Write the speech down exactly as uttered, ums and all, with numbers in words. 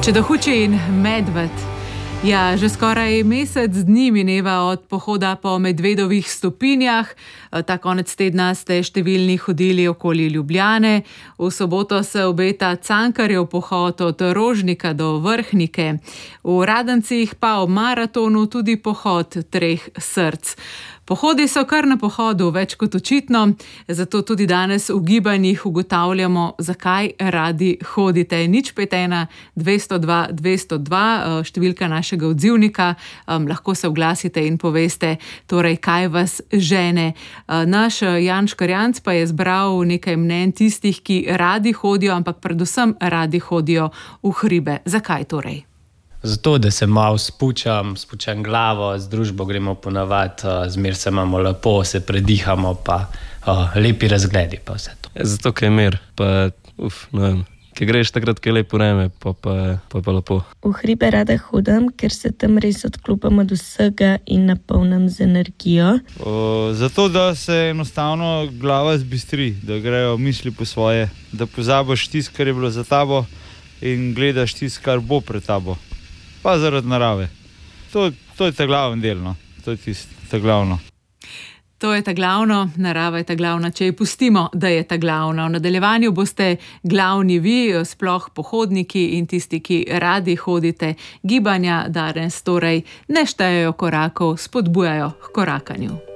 Čedohuči in medved. Ja, že skoraj mesec dni mineva od pohoda po medvedovih stopinjah. Ta konec tedna ste številni hodili okoli Ljubljane. V soboto se obeta Cankarjev pohod od Rožnika do Vrhnike. V Radencih pa ob maratonu tudi pohod treh src. Pohodi so kar na pohodu, več kot očitno, zato tudi danes v gibanjih ugotavljamo, zakaj radi hodite. Nič pet ena dvesto dva dvesto dva, številka našega odzivnika, um, lahko se oglasite in poveste, torej kaj vas žene. Naš Jan Škarjanc pa je zbral nekaj mnenj tistih, ki radi hodijo, ampak predvsem radi hodijo v hribe. Zakaj torej? Zato, da se malo spučam, spučam glavo, z družbo gremo ponavad, zmer se imamo lepo, se predihamo, pa uh, lepi razgledi pa vse to. Zato, ker je mir, pa uf, ne vem, ker greš takrat, ker je lepo vreme, pa, pa, pa je pa lepo. V hribe rada hodim, ker se tam res odklopim od vsega in napolnim z energijo. O, zato, da se enostavno glava zbistri, da grejo misli po svoje, da pozabiš tisto, kar je bilo za tabo in gledaš tisto, kar bo pred tabo. Pa zaradi narave. To, to je ta glavni del, no. To je tisto, ta glavno. To je ta glavno, narava je ta glavna, če ji pustimo, da je ta glavna. V nadaljevanju boste glavni vi, sploh pohodniki in tisti, ki radi hodite. Gibanja danes torej ne štejejo korakov, spodbujajo k korakanju.